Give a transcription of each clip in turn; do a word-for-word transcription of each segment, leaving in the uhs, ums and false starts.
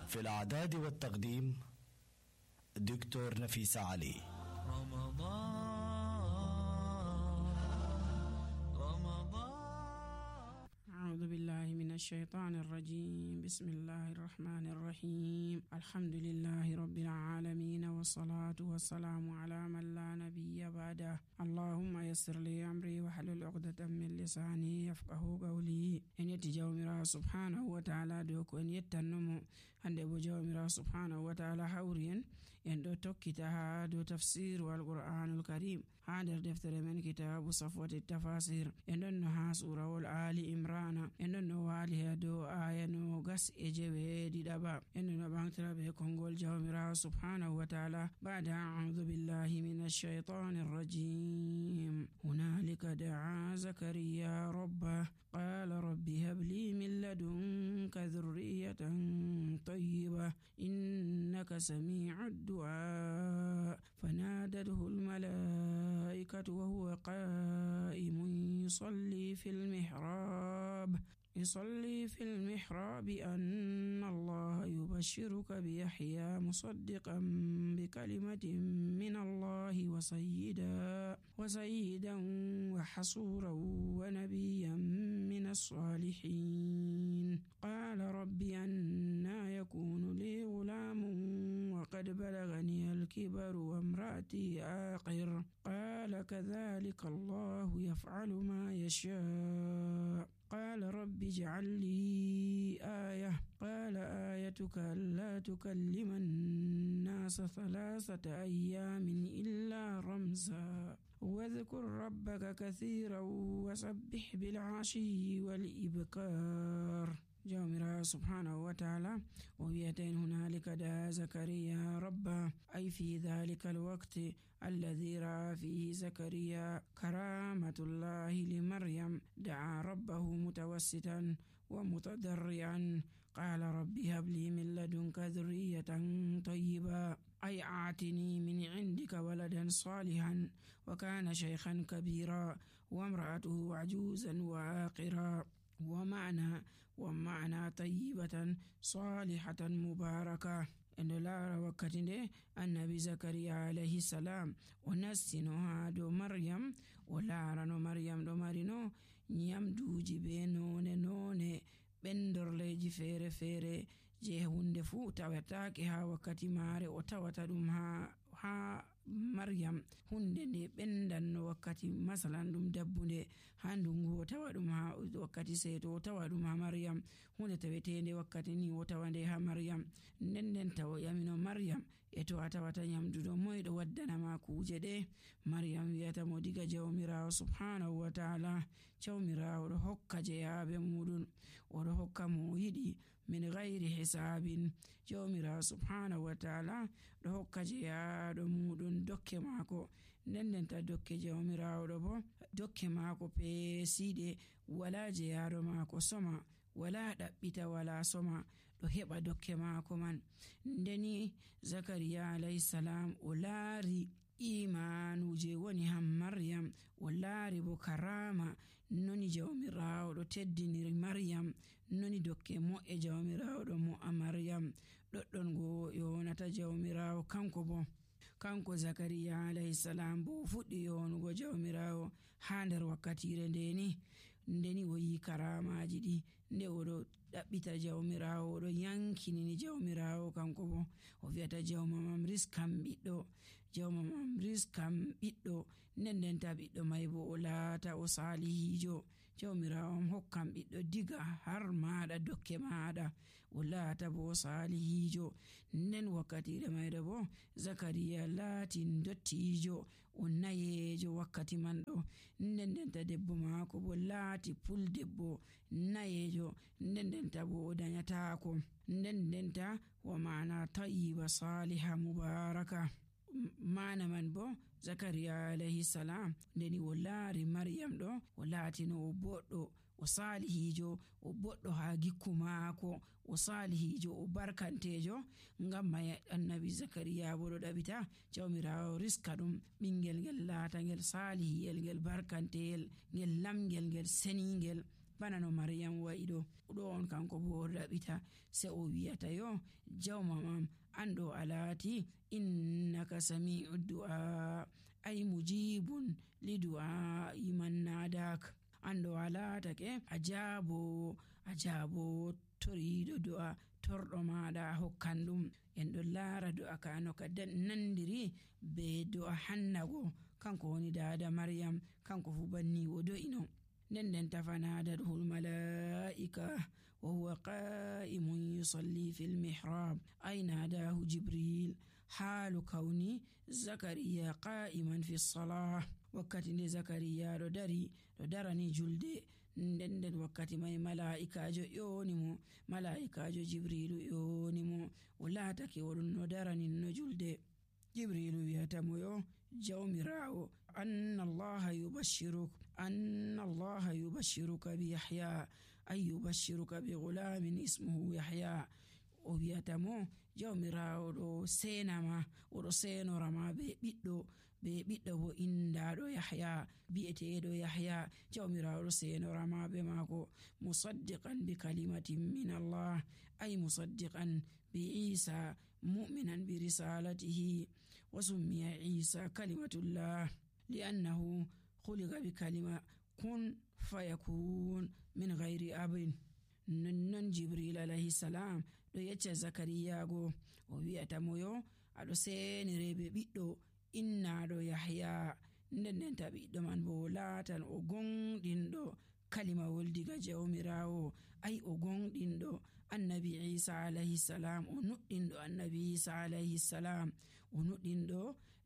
في الإعداد والتقديم دكتور نفيسة علي. رمضان رمضان. أعوذ بالله من الشيطان الرجيم. بسم الله الرحمن الرحيم. الحمد لله رب العالمين والصلاة والسلام على من لا نبي بعده. اللهم يسر لي أمري واحلل عقدة من لساني يفقه قولي. إن يتجاومر سبحانه وتعالى دوك إن يتنمو عند بجاومر سبحانه وتعالى حوريا إن دو توكتها دو تفسير والقرآن الكريم هذا دفتر من كتاب صفوة التفاسير إن دنها سورة والآل إمران إن دنوالها دو آية نوغس إجوه دي دبا إن نبانتر بكونغول جاومر سبحانه وتعالى بعد أعوذ بالله من الشيطان الرجيم. هنالك دعا زكريا ربه قال رب هب لي من لدنك ذرية طيبة إنك سميع الدعاء. فنادته الملائكة وهو قائم يصلي في المحراب يصلي في المحراب أن الله يبشرك بيحيى مصدقا بكلمة من الله وسيدا وسيدا وحصورا ونبيا من الصالحين. قال رب أنى يكون لي غلام وقد بلغني الكبر وامرأتي آقر. قال كذلك الله يفعل ما يشاء. قال رب اجعل لي آية. قال آيتك ألا تكلم الناس ثلاثة أيام إلا رمزا واذكر ربك كثيرا وسبح بالعشي والإبكار. جاء سبحانه وتعالى وبيتين هنالك دعا زكريا ربه أي في ذلك الوقت الذي رأى فيه زكريا كرامة الله لمريم دعا ربه متوسطا ومتضرعا. قال رب هب لي من لدنك ذرية طيبة أي أعطني من عندك ولدا صالحا وكان شيخا كبيرا وامرأته عجوزا وعاقرا. ومعنى ومعنى طيبة صالحة مباركة. إن لا وقتني النبي زكريا عليه السلام ونسينو هادو مريم ولا رنو مريم دو مرينو نيام دوجي بينو نوني بندر ليجي فيري فيري je hunde fu tawataake ha wakkati maare o tawata dum ha ha Maryam hunde nde bendanno wakkati masalan dum dabbunde ha ndungu o tawa dum ha wakkati seeto o tawa dum ha Maryam hunde tawetende wakkati ni o tawande ha Maryam nenden tawo yamino Maryam e to atawata nyamdu do moydo waddana ma kuje de. Maryam wiyata mo diga jawmirawo subhanahu wa ta'ala jawmirawo do hokka je yaabe mudun o do hokka mo yidi min ghairi hisabin. jawmirawo subhanahu wa ta'ala do hokka je yaado mudun dokke mako nenden ta dokke jawmirawo do bo dokke mako peeside wala je yaado mako soma wala dabbita wala soma do heba dokke mako man. Ndeni Zakariya alayhi salam o laari imanu je woni ham Maryam o laari bo karama noni jawmirawo do teddiniri Maryam noni dokke mo e jawmirawo do mo a Maryam doddon go yonata jawmirawo kanko bo kanko Zakariya alayhi salam bo fuddi yonugo jawmirawo ha nder wakkatire ndeni ndeni o yi karamaji di nde o do dabbita jawmirawo o do yankini jawmirawo kanko bo o wiata jawmamam riskam biddo jawmamam riskam biddo nenden ta biddo may bo o laata o salihijo jawmirawo hokkam biddo diga har maada dokke maada o laata bo salihijo. nden wakkati de mayde bo Zakariya laati dottijo o nayejo wakkati man do nenden ta debbo maako bo laati pul debbo nayejo nenden ta bo danyataako nenden ta wa maana tayyiba salihah mubaraka. Mana man bo Zakariya alayhi salam ndeni o laari Maryam do o laatino o boddo o salihijo o boddo ha gikku maako o salihijo o barkantejo ngam may annabi Zakariya bo do dabita jawmirawo riska dum bingel gel laata gel salihiyel gel barkanteel gel lamgel gel seningel bana no maryam wa'i ɗo ɗo on kanko bo ɗaɓita se o wiyata yo jawmamam anɗo a laati innaka sami'u du'a ay mujibun li du'a iman nadak anɗo a laatake a jaabo a jaabo toriiɗo du'a torɗo maɗa hokkan ɗum. En ɗon laara du'a kano ka nandiri be du'a hannago kanko woni dada maryam kanko fu banni o do'ino. nden nden tafanadahu lmalaika wa huwa qa'imun yusalli fil mihrab ay nadahu jibril halu kauni zakariya qa'iman fi salah wakkati nde zakariya ɗo dari ɗo darani julde. nden nden wakkati mai malaikajo ƴonimo malaikajo jibrilu ƴonimo o laatake oɗon no darani no julde. jibrilu wiyatamo yo jawmirawo anna allaha yubashiruk anna allaha yubashiruka bi yahya ay yubashiruka bi gulamin ismuhu yahya. o wiyatamo jawmirawo ɗo senama oɗo senorama be ɓiɗɗo be ɓiɗɗo bo indaɗo yahya bi'eteɗo yahya. jawmirawo ɗo senorama be mako musaddiqan bi kalimatin min allah ay musaddiqan bi isa mu'minan bi risalatihi wa summiya isa kalimatullah li'annahu khuliqa bi kalima kun fayakun min ghairi abin. nonnon jibril alayhi salam ɗo yecca zakariyago o wi'atamo yo aɗo senire be ɓiɗɗo innaɗo yahya. nden nden ta ɓiɗɗo man bo laatan o gonɗinɗo kalimawol diga jawmirawo ay o gonɗinɗo annabi isa alayhi salam o nuɗɗinɗo annabi isa alayhi salam o nuɗɗinɗo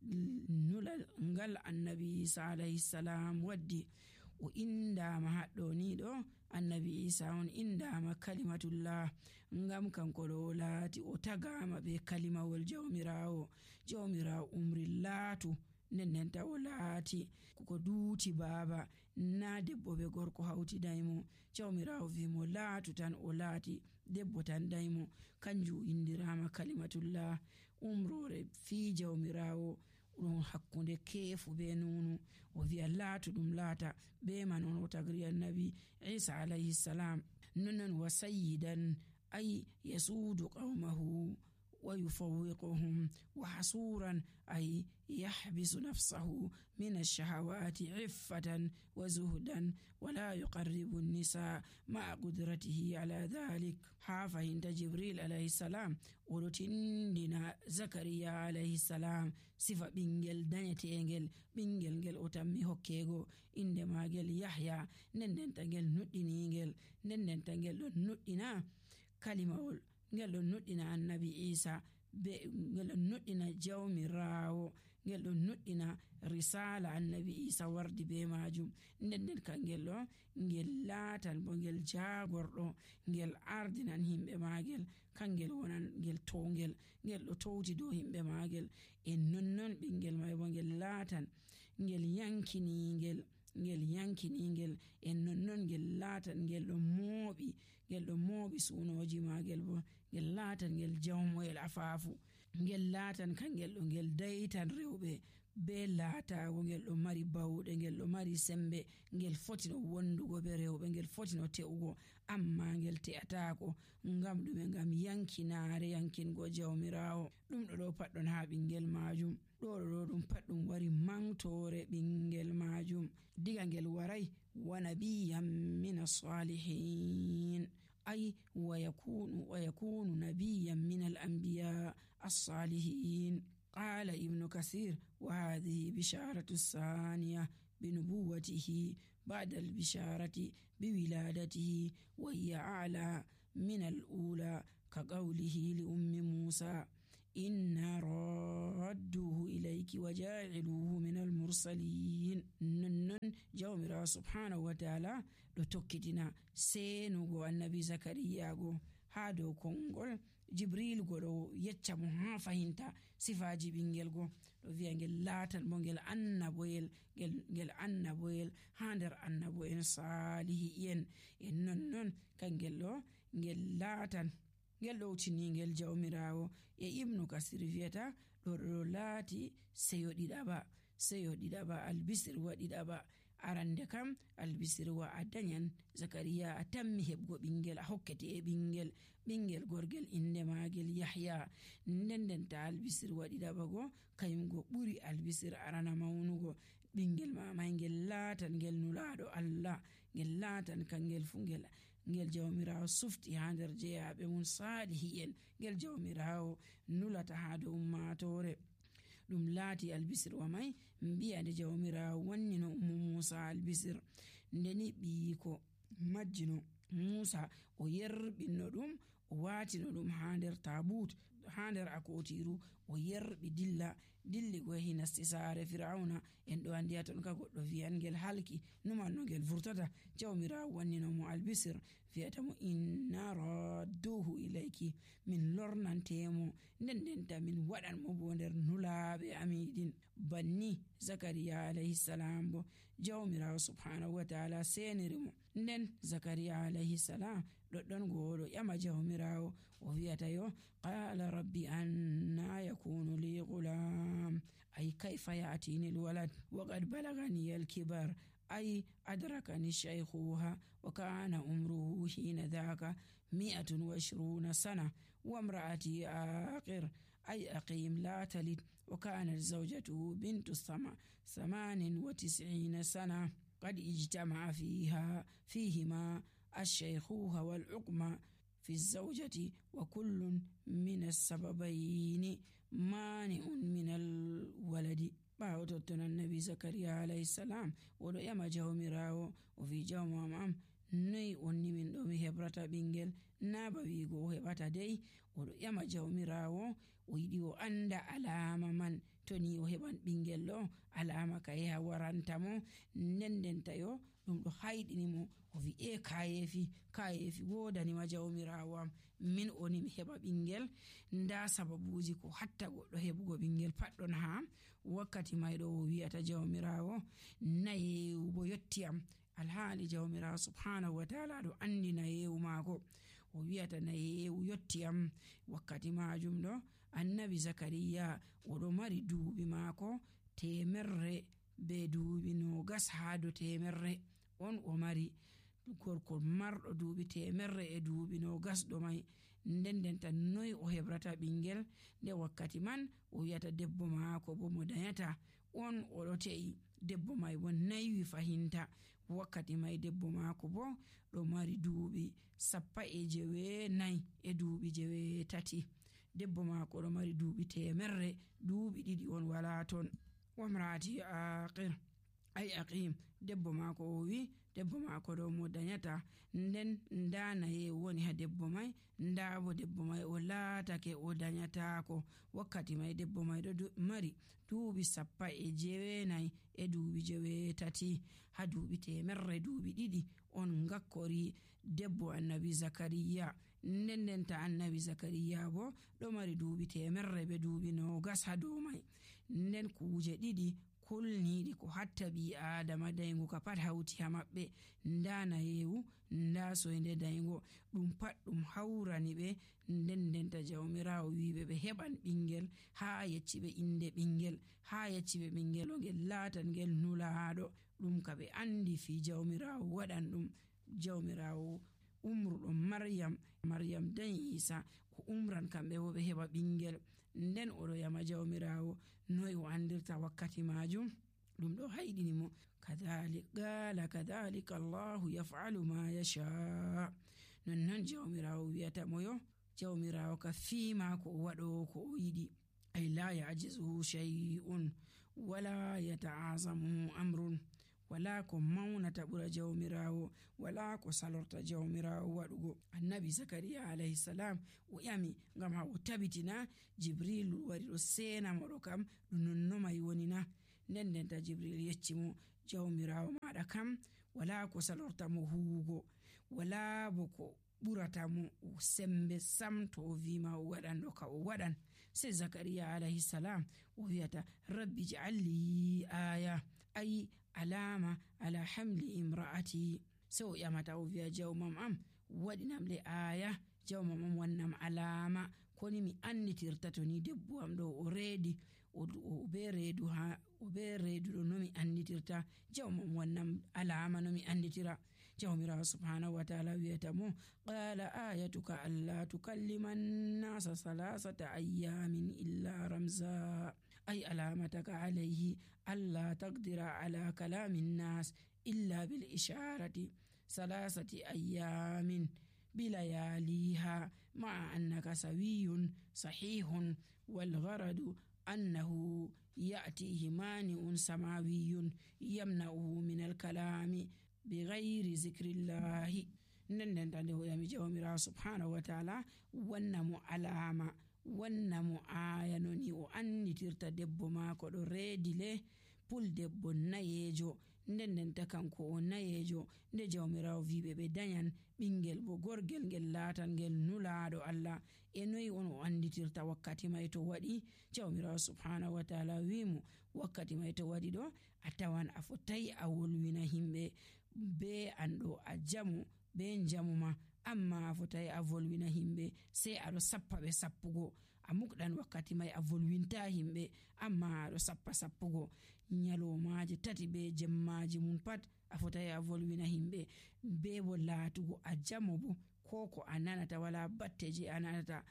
nulal ngal annabi isa alayhi salam waddi. o indama haɗɗo ni ɗo annabi isa on indama kalimatullah ngam kanko ɗo laati o tagama be kalimawol jawmirawo. jawmirawo umri laatu nden nden ta o laati ko duuti baaba na debbo be gorko hawtidaymo. jawmirawo wimo laatu tan o laati debbo tan daymo kanjum indirama kalimatullah. umrore fi jawmirawo ɗum hakkunde keefu be nunu o wi'a laatu ɗum laata be man on o tagri annabi isa alayhi salam. nonnon wa sayyidan ay yasuudu qawmahu wa yufawwiquhum wa hasuran ay yahbisu nafsahu min ash-shahawati iffatan wa zuhdan wa la yuqarribu an-nisa ma'a qudratihi ala dhalik. ha fahinta jibril alayhi salam oɗo tindina zakariya alayhi salam sifa ɓingel dañetengel ɓingel ngel o tammi hokkego inde magel yahya. nden nden ta ngel nuɗɗiningel nden nden ta ngel ɗon nuɗɗina kalimawol ngel ɗon nuɗɗina annabi isa be ngel ɗon nuɗɗina jawmirawo ngel ɗon nuɗɗina risala annabi isa wardi be majum. nden nden kangel ɗo ngel laatan bo ngel jagorɗo ngel ardinan himɓe magel kangel wonan ngel towngel ngel ɗo towti dow himɓe magel. e nonnon ɓingel mai bo ngel laatan ngel yankiningel ngel yankiningel e nonnon ngel laatan ngel ɗo mooɓi ngel ɗo mooɓi sunoji magel bo ngel laatan ngel jawmoyel afaafu ngel laatan kangel ɗo ngel daytan rewɓe be laatago ngel ɗo mari bawɗe ngel ɗo mari sembe ngel fotino wondugo be rewɓe ngel fotino te'ugo amma ngel te'atako ngam ɗume ngam yankinare yankingo jawmirawo. ɗum ɗo ɗo pat ɗon ha ɓingel majum ɗo ɗo ɗum pat ɗum wari mantore ɓingel majum diga ngel waray wa nabiyyan min as-salihin ay wa yakunu wa yakunu nabiyyan min al-anbiya as-salihin. قال ابن كثير وهذه بشارة الثانية بنبوته بعد البشارة بولادته وهي أعلى من الأولى كقوله لأم موسى إنا رادوه إليك وجاعلوه من المرسلين. ننن جومرا سبحانه وتعالى لتوكتنا سينو النبي زكريا هادو كونغول jibril goɗo yecca mo ha fahinta sifaji ɓingel go ɗo wiya ngel laatan bo ngel annaboyel ngel annaboyel ha nder annabo'en salihi'en. e nonnon kangel ɗo ngel laatan ngel ɗowtiningel jawmirawo. e ibnu kasir wiyata ɗo ɗo laati seyo ɗiɗaɓa seyo ɗiɗaɓa albisir waɗiɗaɓa arande kam albisirwa a dañan zakariya a tammi heɓgo ɓingel, a hokkete e ɓingel ɓingel gorgel inde magel yahya. nden nden ta albisirwa ɗiɗaɓa go kayum go ɓuri albisir arana mawnugo. ɓingel mamay ngel laatan ngel nulaɗo Allah, ngel laatan kangel fu ngel ngel jawmirawo sufti ha nder jeyaɓe mum salihi'en, ngel jawmirawo nulata ha dow ummatore. ɗum laati albisirwa may mbi'a nde jawmirawo wannino ummu musa albisir ndeni ɓiyiko majjino musa o yerbinno ɗum o watino ɗum ha nder tabut, ha nder akotiru o yerɓi dilla dilli go yahi nasti saare firawna. en ɗo andi ton ka goɗɗo wiyan ngel halki numan no ngel vurtata. jawmirawo wannino mo albisir fiyata mo inna radduhu ilayki, min lornantemo nden ndenta min waɗan mo bo nder nulaɓe amiɗin. banni zakariya alayhi salam bo jawmirawo subhanahu wa ta'ala seniri mo. nden zakariya alayhi salam ɗoɗɗon goɗo ƴama jawmirawo o wiyata yo qala rabbi anna yakunu li gulam ay kayfa yatini alwalad wa qad balagani alkibar ay adrakani shaykhuha wa kana umruhu hina dhaka mi'atun wa ishruna sana wa imra'ati aqir ay aqim la talid wa kanat zawjatuhu bintu sama ثمان وتسعين سنة قد اجتمع فيها فيهما الشيخوخة والعقمة في الزوجة وكل من السببين مانع من الولد. باوتتن النبي زكريا عليه السلام ولو يما جوميراو وفي جوم مام noy onni min ɗo mi hebrata ɓingel na ba wigo o heɓata dey. oɗo ƴama jawmirawo o yiɗi o anda alama man, to ni o heɓan ɓingel ɗo alama ka yaha waranta mo. nden nden tayo ɗum ɗo hayɗini mo o wi e kayefi kayefi wodanima jawmirawo am, min oni mi heɓa ɓingel, nda sababuji ko hatta goɗɗo heɓugo ɓingel patɗon ha wakkati mayɗo o wiyata jawmirawo nayewu bo yetti am. alhaali jawmirawo subhanahu wa ta'ala ɗo andi nayewu maako, o wiyata nayewu yetti am. wakkati majum ɗo annabi zakariya oɗo mari duuɓi maako temerre be duuɓi nogas ha do temerre on o mari. gorko marɗo duuɓi temerre e duuɓi nogas ɗo may. nden nden tan noy o hebrata ɓingel nde wakkati man o wiyata debbo maako bo mo dayata on oɗo te'i. debbo may bo naywi fahinta. wakkati may debbo maako bo ɗo mari duuɓi sappa e jewe nayi e duuɓi jewe tati. debbo maako ɗo mari duuɓi temerre, duuɓi ɗiɗi on wala ton. wamrati aqir ay aqim, debbo maako o wi debbo maako ɗo mo danyata. nden nda naye woni ha debbo may, nda bo debbo may o laatake o danyatako. wakkati may debbo may ɗo mari duuɓi sappa e jewenayi e duuɓi jewe tati. ha duuɓi temerre duuɓi ɗiɗi on gakkori debbo annabi zakariya. nden nden ta annabi zakariya bo ɗo mari duuɓi temerre be duuɓi nogas ha dow may. nden kuuje ɗiɗi kulniɗi ko hatta ɓi adama daygo ka pat hawti ha maɓɓe. nda nayewu nda soyde daygo ɗum pat ɗum hawrani ɓe. nden ndenta jawmirawo wiɓe ɓe heɓan ɓingel ha yecci ɓe inde ɓingel, ha yecci ɓe ɓingel o ngel laatan ngel nulaɗo. ɗum ka ɓe andi fi jawmirawo waɗan ɗum. jawmirawo umruɗo maryam maryam dañi isa o umran kamɓe bo ɓe heɓa ɓingel. nden oɗo yama jawmirawo noy o andirta wakkati majum. ɗum ɗo hayɗini mo kadhalik qala kadhalika allahu yaf'alu ma yasha. nonnon jawmirawo wiyata mo yo jawmirawo ka fiima ko o waɗo ko o yiɗi. ay la yajizuhu shay'un wala yata'azamu amrun. wala ko mawnata ɓura jawmirawo, wala ko salorta jawmirawo waɗugo. annabi zakariya alayhi salam o ƴami ngam ha o tabitina jibril wari ɗo senamo ɗo kam ɗum nonnomay woni na. nden ndenta jibril yecci mo jawmirawo maɗa kam wala ko salorta mo huwugo, wala bo ko ɓurata mo sembe sam to o wima o waɗan ɗo ka o waɗan. sey zakariya alayhi salam o wiyata rabbi ja'alli aya ay alama ala hamli imra'ati. sey o ƴamata o wiya jawmam am waɗinam le aya, jawmam am wannam alama koni mi anditirta to ni debbo am ɗo o reedi o be reedu ha o be reeduɗo no mi anditirta jawmam wannan alama no mi anditira. Jawmirawo subhanahu wa ta'ala wiyata mo qala ayatuka alla tukallima annasa salasata ayyamin illa ramza ay alamataka alayhi alla taqdira ala kalami nnas illa bil isharati salasati ayyamin بلياليها مع أنك سوي صحيح والغرض أنه يأتيه مانع سماوي يمنعه من الكلام بغير ذكر الله. نندنده يا مجاومرا سبحانه وتعالى ونمو علامة ونمو آيانوني وأني ترتا دبو ما كدو ريدي له pul debbo nayejo nden nden takanko o nayejo nde jawmirawo wiɓe ɓe dañan ɓingel bo gorgel ngel latan ngel nulaɗo Allah e noyi on o anditirta wakkati may to waɗi. Jawmirawo subhanahu wa ta'ala wimo wakkati may to waɗi ɗo a tawan a fotai a wolwina himɓe be anɗo a jamu be jamuma amma a fotai a volwina himɓe sai aɗo sappa ɓe sappugo a mukɗan wakkati may a volwinta himɓe amma aɗo sappa sappugo. Nyalomaji tati be jemmaji mum pat a fotai a volwina himɓe be bo laatugo a jamo bo ko ko a nanata wala batteje a nanata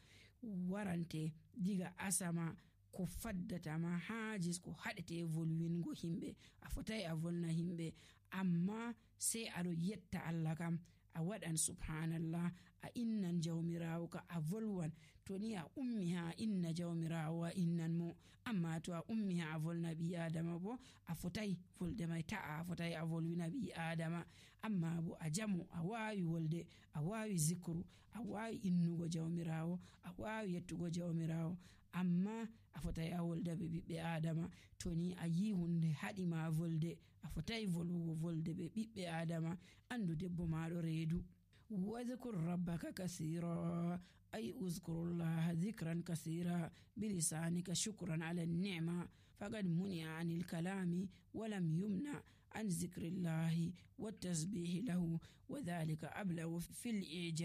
warante diga asama ko faddata ma haajis ko haɗete volwingo himɓe a fotai a volna himɓe amma sai aɗo yetta Allah kam a waɗan subhanallah a innan jawmirawo ka a volwan to ni a ummi ha inna jawmirawo a innan mo amma to a ummi ha a volna ɓi adama bo a fotai volde mai ta'a a fotai a volwina ɓi adama amma bo a jamu a wawi wolde a wawi zikru a wawi innugo jawmirawo a wawi yettugo jawmirawo amma a fotai a wolda ɓe ɓiɓɓe adama to ni a yi hunde haɗima volde a fotai volwugo volde ɓe ɓiɓɓe adama andu debbo maɗo reedu. wadhkur rabbaka kasira ay uzkurullaha dhikran kasira bilisanika shukran ala ni'ma faqad muni'a anil kalami walam yumna an zikrillahi wattasbihi lahu wadhalika ablagu fil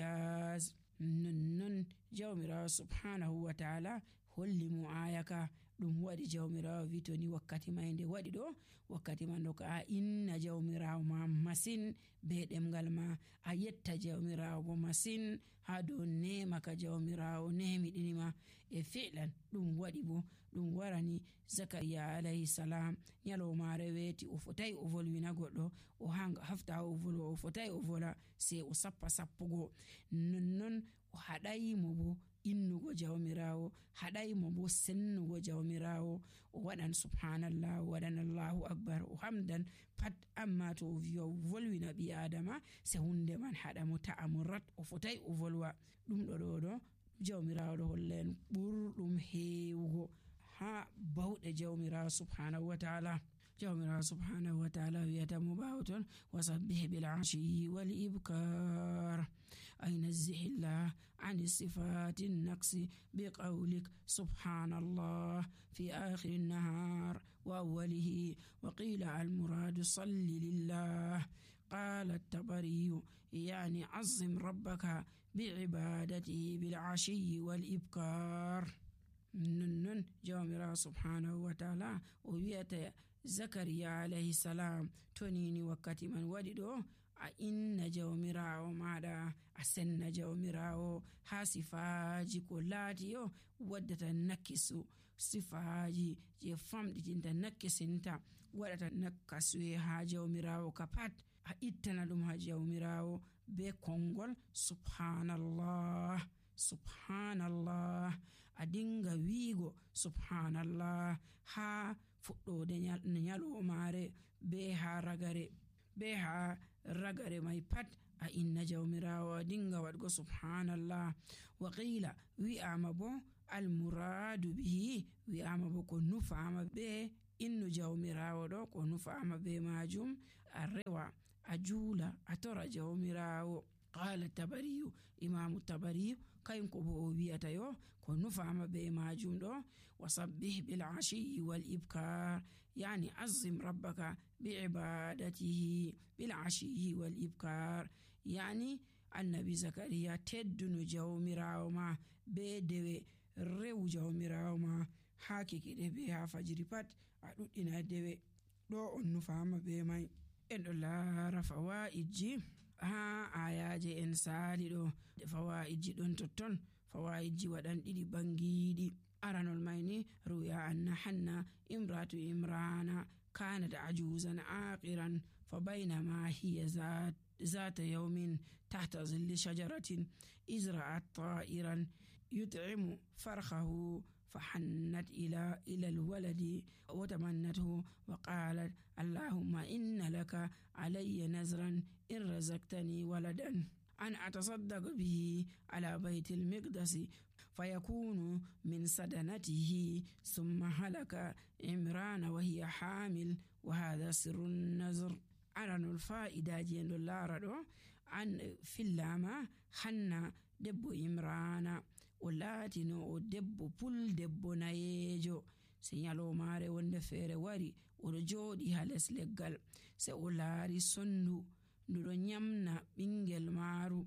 ijaz. nonnon jawmirawo subhanahu wa ta'ala holli mo ayaka ɗum waɗi jawmirawo wi to ni wakkati may nde waɗi ɗo wakkati man ɗo ka a inna jawmirawo ma masin be ɗemgal ma a yetta jawmirawo bo masin ha dow nema ka jawmirawo nemiɗinima e fi'lan ɗum waɗi bo ɗum warani zakariya alayhi salam nyalomare weeti o fotai o volwina goɗɗo o hanga hafta o volwa o fotai o vola sai o sappa sappugo nonnon o haɗayimo bo innugo jawmirawo haɗaymo bo sennugo jawmirawo o waɗan subhanallah o waɗan allahu akbar o hamdan pat amma to o wiwa volwina ɓi adama se hunde man haɗamo ta'amo rat o fotai o volwa ɗum ɗo ɗo ɗo jawmirawo ɗo hollen ɓurɗum hewugo ha bawɗe jawmirawo subhanahu wa ta'ala. jawmirawo subhanahu wa ta'ala wiyata mo ɓawo ton wasabbih bil ashi wal ibkar ay nazzihillah an sifati naqsi biqawlik subhanallah fi akhir an-nahar wa awwalihi wa qila al murad salli lillah قال الطبري يعني عظم ربك بعبادته بالعشي والإبكار. نن جامرا سبحانه وتعالى ويأتي zakariya alayhi salam tonini wakkati man waɗi ɗo a inna jawmirawo maɗa a senna jawmirawo ha sifaji ko laati yo waddata nakkisu sifaji je famɗitinta nakkisinta waɗata nakkasuye ha jawmirawo ka pat a ittana ɗum ha jawmirawo be kongol subhanallah subhanallah a dinga wiigo subhanallah ha fuɗɗode nyalomare be ha ragare be ha ragare mai pat a inna jawmirawo a dinga waɗgo subhanallah. wa qila wi'ama bo almuradu bihi wi'ama bo ko nufama be innu jawmirawo ɗo ko nufama be majum a rewa a juula a tora jawmirawo. qala tabariyu imamu tabariyu kayen ko bo o wiyata yo ko nufama be majum ɗo wasabbih bil ashi wal ibkar yani azim rabbaka bi ibadatihi bil ashi wal ibkar yani annabi zakariya tedduno jawmirawo ma be dewe rew jawmirawo ma haa kekeɗe be haa fajiri pat a ɗuɗɗina dewe. ɗo on nufama be mai. En ɗo laara fawaidji haa ayaje en saali ɗo. Fawaidji ɗon totton. Fawaidji waɗan ɗiɗi bangiɗi. aranol mai ni ruya anna hanna imratu imrana kanat ajuzan aqiran fa bainama hiya zat ذات يوم تحت ظل شجرة إذ رأت طائرا يطعم فرخه فحنت إلى إلى الولد وتمنته وقالت اللهم إن لك علي نذرا إن رزقتني ولدا أن أتصدق به على بيت المقدس فيكون من سدنته ثم هلك عمران وهي حامل وهذا سر النذر. aranol fa'idaji en ɗo laara ɗo an fillama hanna debbo imrana o laatino o debbo pul debbo nayejo. se nyalomare wonde feere wari oɗo jooɗi ha les leggal se o laari sondu nduɗo nyamna ɓingel maaru.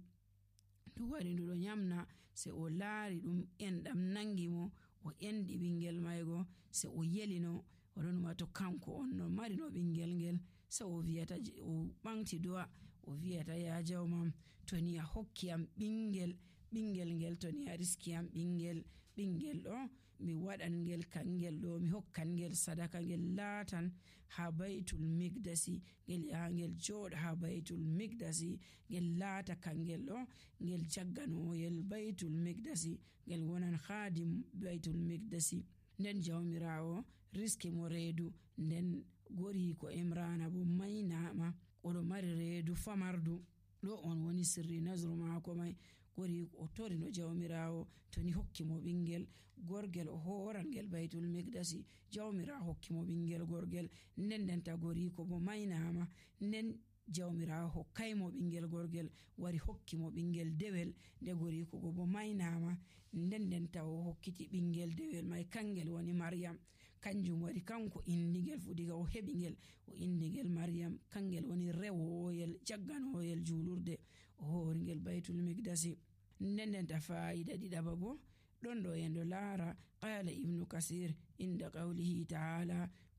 ndu wari nduɗo nyamna se o laari ɗum enɗam nangi mo o enɗi ɓingel maygo se o yelino oɗon wato kanko on no mari no ɓingel ngel. se o wiyata o ɓanti do'a o wiyata ya jawmam to ni a hokki am ɓingel ɓingel ngel to ni a riski am ɓingel ɓingel ɗo mi waɗan ngel kangel ɗo mi hokkan ngel sadaka ngel laatan ha baitul miqdasi ngel yaha ngel jooɗa ha baitul miqdasi ngel laata kangel ɗo ngel jagganoyel baitul miqdasi ngel wonan khadim baitul miqdasi. nden jawmirawo riski mo reedu nden gori ko imrana bo maynama oɗo mari reedu famardu. ɗo on woni sirri nazru maako mai. gori o tori no jawmirawo to ni hokki mo ɓingel gorgel o horan ngel baitul miqdasi. jawmirawo hokki mo ɓingel gorgel nden ndenta gori ko bo maynama nden jawmirawo hokkay mo ɓingel gorgel wari hokki mo ɓingel dewel nde gori ko bo maynama nden ndenta o hokkiti ɓingel dewel mai kangel woni maryam. kanjum wari kanko indigel fu diga o heɓi ngel o indigel maryam kangel woni rewoyel jagganoyel julurde o hori ngel baitul miqdasi. nden ndenta fa'ida ɗiɗaba bo ɗon ɗo en ɗo laara qala ibnu kasir inda qawlihi ta'ala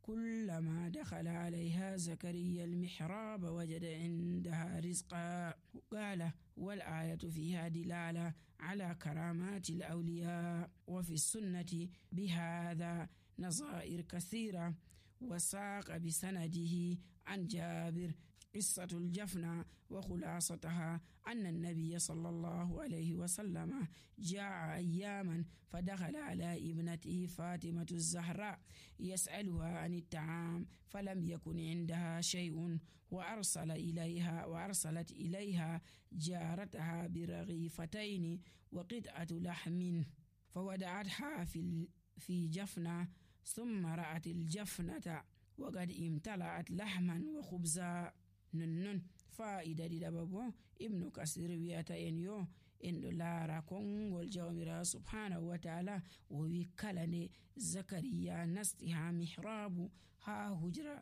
كلما دخل عليها زكريا المحراب وجد عندها رزقا. قال والآية فيها دلالة على كرامات الأولياء وفي السنة بهذا نظائر كثيرة. وساق بسنده عن جابر قصة الجفنة وخلاصتها أن النبي صلى الله عليه وسلم جاء أياما فدخل على ابنته فاطمة الزهراء يسألها عن الطعام فلم يكن عندها شيء وأرسل إليها وأرسلت إليها جارتها برغيفتين وقطعة لحم فودعتها في في جفنة ثم رأت الجفنة وقد امتلأت لحما وخبزا. nonnon fa'ida ɗiɗaba bo ibnu kasir wiyata en yo en ɗo laara kongol jawmirawo subhanahu wa ta'ala o wi kala nde zakariya nasti ha mihrabu ha hujra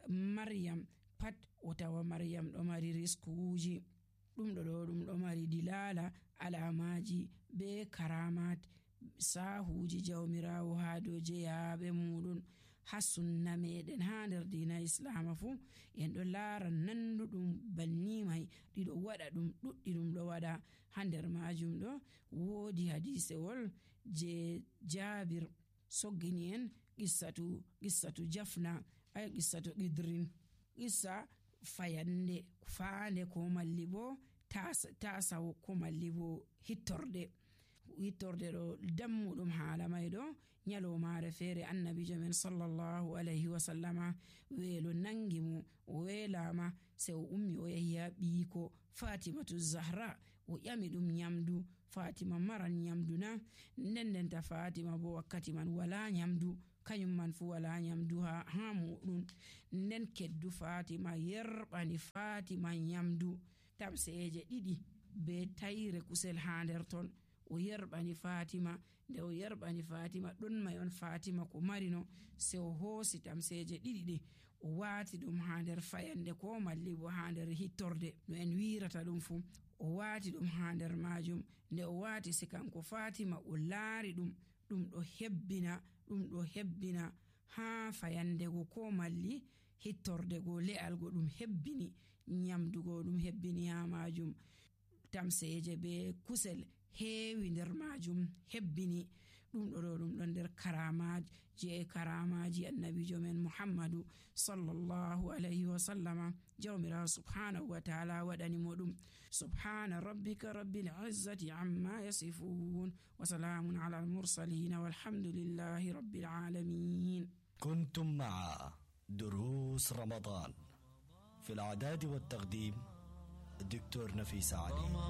maryam pat o tawa maryam ɗo mari riskuji. ɗum ɗo ɗo ɗum ɗo mari dilala alamaji be karamat sahuji jawmirawo ha dow jeyaɓe muɗum. ha sunna meɗen ha nder dina islama fu en ɗo laara nanduɗum banni mai ɗiɗo waɗa ɗum ɗuɗɗi ɗum ɗo waɗa. ha nder majum ɗo woodi hadisewol je jabir soggini en qissatu qissatu jafna ay qissatu qidrin qissa fayande faande ko malli bo tasawo ko malli bo hittorde hittorde ɗo dammuɗum haala mai ɗo nyalomare feere annabijo men sallallahu alayhi wa sallama weelo nangi mo o weelama se o ummi o yahi ha ɓiiko fatimatu zahra o ƴami ɗum nyamdu. fatima maran nyamdu na nden ndenta fatima bo wakkati man wala nyamdu kanyum man fu wala nyamdu ha ha muɗum nden keddu fatima yerɓani fatima nyamdu tamseje ɗiɗi be tayre kusel ha nder ton o yerɓani fatima. nde o yerɓani fatima ɗon may on fatima ko marino se o hoosi tamseje ɗiɗi ɗi o waati ɗum ha nder fayande ko malli bo ha nder hittorde no en wirata ɗum fu o waati ɗum ha nder majum. nde o waati se kanko fatima o laari ɗum ɗum ɗo hebbina ɗum ɗo hebbina ha fayandego ko malli hittordego le'algo ɗum hebbini, nyamdugo ɗum hebbini ha majum, tamseje be kusel heewi nder majum hebbini. ɗum ɗo ɗo ɗum ɗo nder karamaji je karamaji annabijo men muhammadu sallallahu alayhi wa sallama, jawmirawo subhanahu wa ta'ala waɗani mo ɗum. subhana rabbika rabbil izzati amma yasifun wa salamun ala al mursalin walhamdulillahi rabbil alamin. كنتم مع دروس رمضان في الإعداد والتقديم الدكتور نفيس علي.